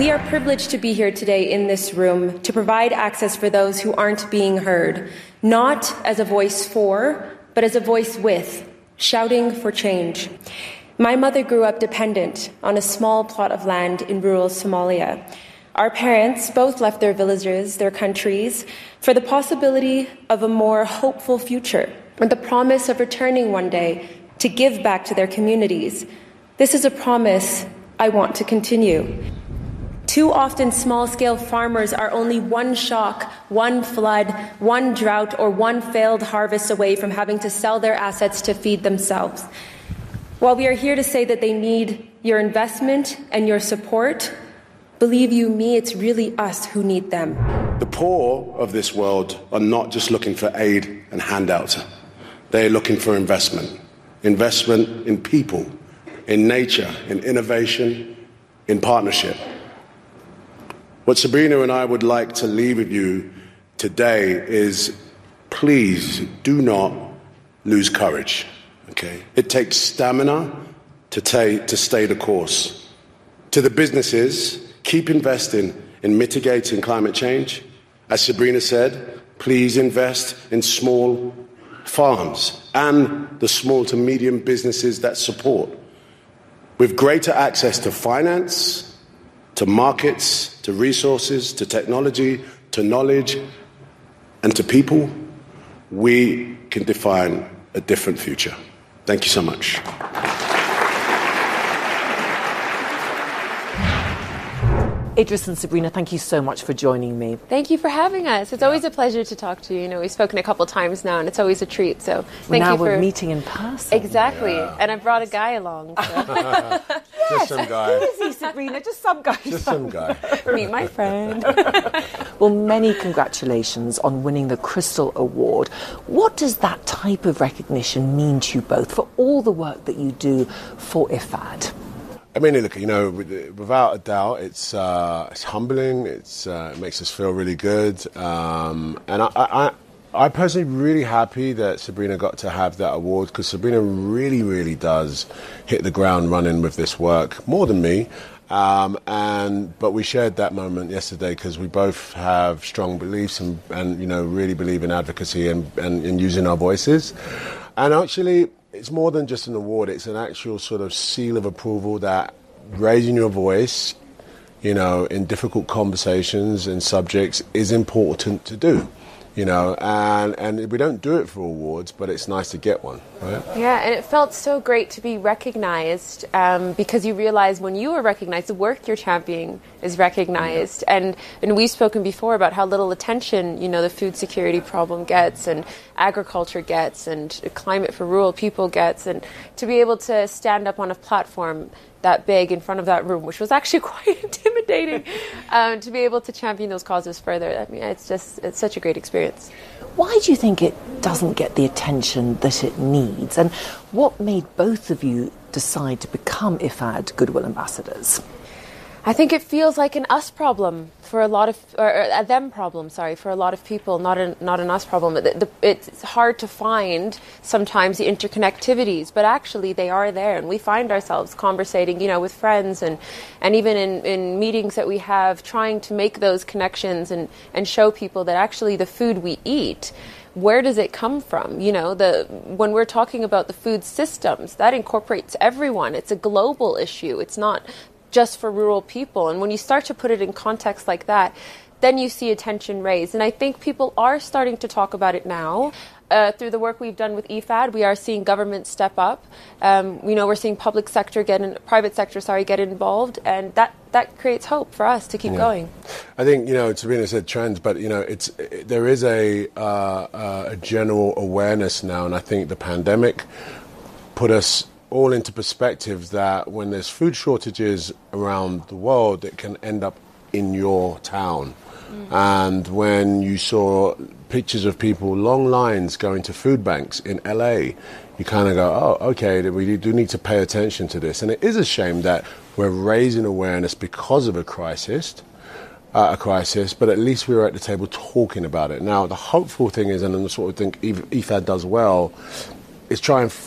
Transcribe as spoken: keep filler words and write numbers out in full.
We are privileged to be here today in this room to provide access for those who aren't being heard, not as a voice for, but as a voice with, shouting for change. My mother grew up dependent on a small plot of land in rural Somalia. Our parents both left their villages, their countries, for the possibility of a more hopeful future, and the promise of returning one day to give back to their communities. This is a promise I want to continue. Too often, small-scale farmers are only one shock, one flood, one drought, or one failed harvest away from having to sell their assets to feed themselves. While we are here to say that they need your investment and your support, believe you me, it's really us who need them. The poor of this world are not just looking for aid and handouts. They are looking for investment. Investment in people, in nature, in innovation, in partnership. What Sabrina and I would like to leave with you today is, please do not lose courage. Okay? It takes stamina to, ta- to stay the course. To the businesses, keep investing in mitigating climate change. As Sabrina said, please invest in small farms and the small to medium businesses that support. With greater access to finance, to markets, to resources, to technology, to knowledge, and to people, we can define a different future. Thank you so much. Idris and Sabrina, thank you so much for joining me. Thank you for having us. It's yeah. always a pleasure to talk to you. You know, we've spoken a couple times now, and it's always a treat. So thank now you for we're meeting in person. Exactly, yeah. And I brought a guy along. So. Yes, just some guy. Who is he, Sabrina? Just some guy. Just some guy. Meet my friend. Well, many congratulations on winning the Crystal Award. What does that type of recognition mean to you both for all the work that you do for I F A D? I mean, look, you know, without a doubt, it's uh, it's humbling. It's uh, it makes us feel really good, um, and I, I, I personally really happy that Sabrina got to have that award, because Sabrina really, really does hit the ground running with this work more than me. Um, and but we shared that moment yesterday because we both have strong beliefs and, and you know really believe in advocacy and, and in using our voices, and actually. It's more than just an award. It's an actual sort of seal of approval that raising your voice, you know, in difficult conversations and subjects is important to do, you know, and, and we don't do it for awards, but it's nice to get one, right? Yeah, and it felt so great to be recognized um, because you realize when you are recognized, the work you're championing is recognized. Yeah. And, and we've spoken before about how little attention, you know, the food security problem gets and agriculture gets and climate for rural people gets. And to be able to stand up on a platform that big in front of that room, which was actually quite intimidating, um, to be able to champion those causes further. I mean, it's just, it's such a great experience. Why do you think it doesn't get the attention that it needs? And what made both of you decide to become I F A D Goodwill Ambassadors? I think it feels like an us problem for a lot of, or a them problem, sorry, for a lot of people, not an, not an us problem. The, the, it's hard to find sometimes the interconnectivities, but actually they are there, and we find ourselves conversating, you know, with friends and, and even in, in meetings that we have, trying to make those connections and, and show people that actually the food we eat, where does it come from? You know, the when we're talking about the food systems, that incorporates everyone. It's a global issue. It's not just for rural people. And when you start to put it in context like that, then you see attention raised. And I think people are starting to talk about it now. Uh, through the work we've done with I F A D, we are seeing government step up. Um, you know, we're seeing public sector get in, private sector, sorry, get involved, and that, that creates hope for us to keep yeah. going. I think, you know, Sabrina said trends, but you know, it's it, there is a uh, uh, a general awareness now, and I think the pandemic put us all into perspective that when there's food shortages around the world, it can end up in your town. Mm. And when you saw pictures of people, long lines going to food banks in L A, you kind of go, oh, okay, we do need to pay attention to this. And it is a shame that we're raising awareness because of a crisis, uh, a crisis, but at least we were at the table talking about it. Now, the hopeful thing is, and I sort of think I F A D does well, is try and